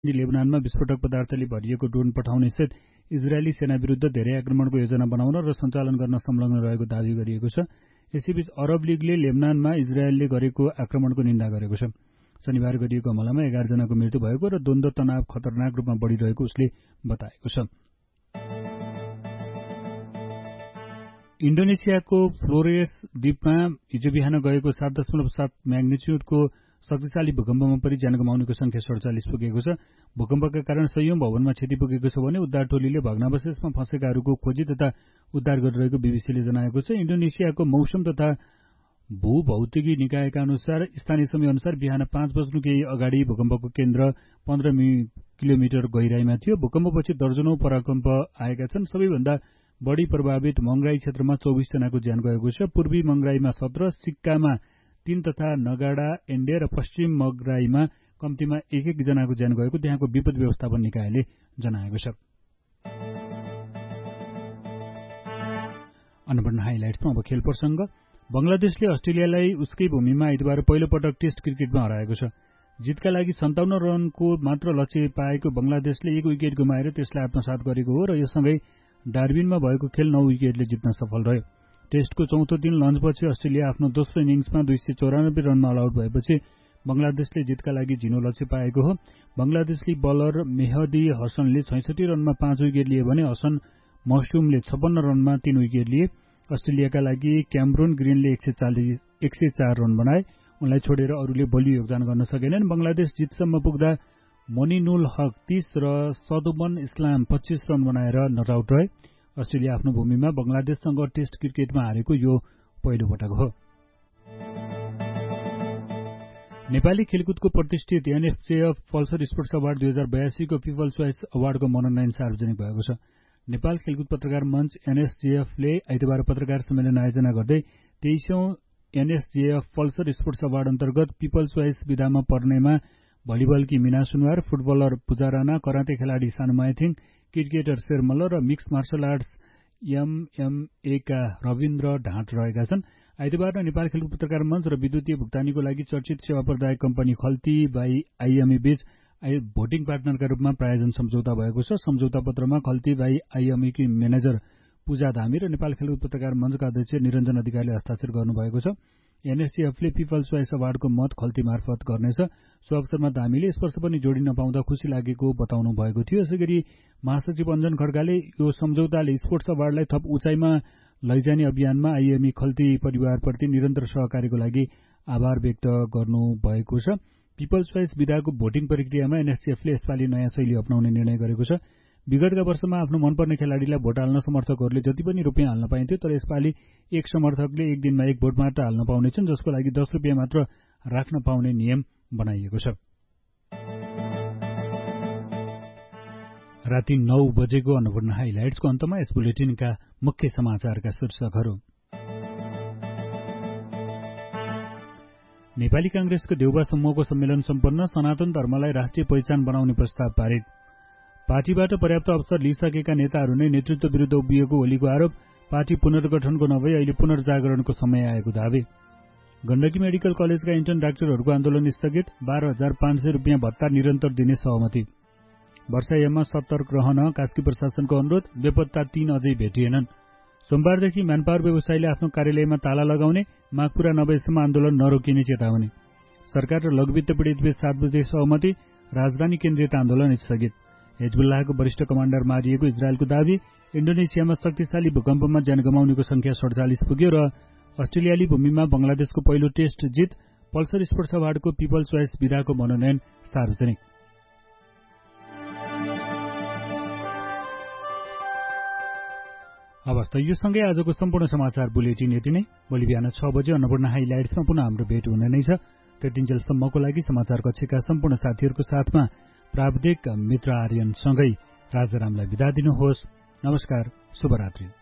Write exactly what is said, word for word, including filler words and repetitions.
लेबनानमा विस्फोटक पदार्थले भरिएको ड्रोन पठाउने सहित इजरायली सेना विरुद्ध धेरै आक्रमणको योजना बनाउन र सञ्चालन गर्न संलग्न रहेको दावी गरिएको छ। यसैबीच अरब लीगले लेबनानमा इजरायलले गरेको आक्रमणको निन्दा गरेको छ। शनिबार गरिएको हमलामा एघार जनाको मृत्यु भएको र द्वन्द्व तनाव खतरनाक रूपमा बढिरहेको उसले बताएको छ। इन्डोनेसियाको फ्लोरेस द्वीपमा हिजो बिहान गएको सात दशमलव सात म्याग्निच्युडको शक्तिशाली भूकम्पमा परि ज्यान गुमाउनेको संख्या सडचालिस पुगेको छ। भूकम्पका कारण सयौं भवनमा क्षति पुगेको छ भने उद्धार टोलीले भग्नावशेषमा फँसेकाहरूको खोजी तथा उद्धार गरिरहेको बीबीसीले जनाएको छ। इन्डोनेसियाको मौसम तथा भूभौतिकी निकायका अनुसार स्थानीय समय अनुसार बिहान पाँच बज्नु केही अगाडि भूकम्पको केन्द्र पन्ध्र किलोमिटर गहिराईमा थियो। भूकम्पपछि दर्जनौं पराकम्प आएका छन्। सबैभन्दा बढी प्रभावित मंगराई क्षेत्रमा चौबिस जनाको ज्यान गएको छ। पूर्वी मंगराईमा सत्र, सिक्कामा तीन तथा नगाडा एन्डे र पश्चिम मंगराईमा कम्तीमा एक एक जनाको ज्यान गएको त्यहाँको विपद व्यवस्थापन निकायले जनाएको छ। अन्नपूर्ण हाइलाइट्समा अब खेल प्रसंग। बंगलादेशले अस्ट्रेलियालाई उसकै भूमिमा आइतबार पहिलो पटक टेस्ट क्रिकेटमा हराएको छ। जितका लागि सन्ताउन्न रनको मात्र लक्ष्य पाएको बंगलादेशले एक विकेट गुमाएर त्यसलाई आत्मसात गरेको हो र यससँगै डार्बिनमा भएको खेल नौ विकेटले जित्न सफल रह्यो। टेस्टको चौथो दिन लन्चपछि अस्ट्रेलिया आफ्नो दोस्रो इनिङ्समा दुई सय चौरानब्बे रनमा अल आउट भएपछि बंगलादेशले जितका लागि झिनो लक्ष्य पाएको हो। बंगलादेशली बलर मेहदी हसनले छैसठी रनमा पाँच विकेट लिए भने हसन मौसुमले छप्पन्न रनमा तीन विकेट लिए। अस्ट्रेलियाका लागि क्यामरून ग्रिनले एक सय चार रन बनाए। उनलाई छोडेर अरूले बलियो योगदान गर्न सकेनन्। बंगलादेश जितसम्म पुग्दा मोनिनुल हक तीस र सदुमन इस्लाम पच्चीस रन बनाएर नट आउट रहे। अस्ट्रेलिया आफ्नो भूमिमा बंगलादेशसँग टेस्ट क्रिकेटमा हारेको यो पहिलो पटक हो। नेपाली खेलकुदको प्रतिष्ठित एनएफजेएफ पल्सर स्पोर्ट्स अवार्ड दुई हजार बयासीको पिपल्स चोइस अवार्डको मनोनयन सार्वजनिक भएको छ। नेपाल खेलकुद पत्रकार मञ्च एनएसजेएफले आइतबार पत्रकार सम्मेलन आयोजना गर्दै तेइसौं एनएसजेएफ पल्सर स्पोर्ट्स अवार्ड अन्तर्गत पिपल्स चोइस विधामा पर्नेमा भलिबलकी मीना सुनवार, फुटबलर पूजा राणा, कराते खेलाडी सानु मायाथिङ, क्रिकेटर शेरमल्ल र मिक्स मार्शल आर्ट्स एमएमए का रविन्द्र ढाँट रहेका छन्। आइतबार नेपाल खेलकुद पत्रकार मञ्च र विद्युतीय भुक्तानीको लागि चर्चित सेवा प्रदायक कम्पनी खल्ती बाई आइएमए बीच भोटिङ पार्टनरका रूपमा प्रायोजन सम्झौता भएको छ। सम्झौता पत्रमा खल्ती बाई आइएमए की म्यानेजर पूजा धामी र नेपाल खेलकुद पत्रकार मञ्चका अध्यक्ष निरञ्जन अधिकारीले हस्ताक्षर गर्नुभएको छ। एनएसजीएफले पिपल्स चोइस अवार्डको मत खल्ती मार्फत गर्नेछ। सो अवसरमा धामीले स्पर्श पनि जोडिन पाउँदा खुशी लागेको बताउनु भएको थियो। यसैगरी महासचिव अञ्जन खड्काले यो सम्झौताले स्पोर्ट्स अवार्डलाई थप उचाइमा लैजाने अभियानमा आइएमई खल्ती परिवारप्रति निरन्तर सहकार्यको लागि आभार व्यक्त गर्नु भएको छ। पिपल्स चोइस विधाको भोटिङ प्रक्रियामा एनएसजीएफले यसपालि नयाँ शैली अपनाउने निर्णय गरेको छ। विगतका वर्षमा आफ्नो मनपर्ने खेलाडीलाई भोट हाल्न समर्थकहरूले जति पनि रुपियाँ हाल्न पाइन्थ्यो, तर यसपालि एक समर्थकले एक दिनमा एक भोट मात्र हाल्न पाउनेछन्, जसको लागि दस रुपियाँ मात्र राख्न पाउने नियम बनाइएको छ। राति नौ बजेको अन्नपूर्ण हाइलाइट्सको अन्तमा यस बुलेटिनका मुख्य समाचारका शीर्षकहरू। नेपाली कांग्रेसको देउबा समूहको सम्मेलन सम्पन्न। सनातन धर्मलाई राष्ट्रिय पहिचान बनाउने प्रस्ताव पारित। पार्टीबाट पर्याप्त अवसर लिइसकेका नेताहरू नै नेतृत्व विरुद्ध उभिएको ओलीको आरोप। पार्टी पुनर्गठनको नभई अहिले पुनर्जागरणको समय आएको दावी। गण्डकी मेडिकल कलेजका इन्टर्न डाक्टरहरूको आन्दोलन स्थगित। बाह्र हजार पाँच सय रुपियाँ भत्ता निरन्तर दिने सहमति। वर्षायाममा सतर्क रहन कास्की प्रशासनको अनुरोध। बेपत्ता तीन अझै भेटिएनन्। सोमबारदेखि म्यानपावर व्यवसायीले आफ्नो कार्यालयमा ताला लगाउने। माग पूरा नभएसम्म आन्दोलन नरोकिने चेतावनी। सरकार र लघुवित्त पीडित बीच सात बजे सहमति। राजधानी केन्द्रित आन्दोलन स्थगित। हिजबुल्लाहको वरिष्ठ कमाण्डर मारिएको इजरायलको दावी। इन्डोनेसियामा शक्तिशाली भूकम्पमा ज्यान गमाउनेको संख्या सडचालिस पुग्यो र अस्ट्रेलियाली भूमिमा बंगलादेशको पहिलो टेस्ट जित। पल्सर स्पोर्ट्स अवार्डको पिपल्स चोइस विधाको मनोनयन सार्वजनिक। अवस्था यो सँगै आजको सम्पूर्ण समाचार बुलेटिन यति नै। भोलि बिहान छ बजे अन्नपूर्ण हाइलाइट्समा पुनः हाम्रो भेट हुने नै छ। त्यतिन्जेलसम्मको लागि समाचार कक्षका सम्पूर्ण साथीहरूको साथमा प्राविधिक मित्र आर्यनसँगै राजारामलाई बिदा दिनुहोस्। नमस्कार, शुभरात्रि।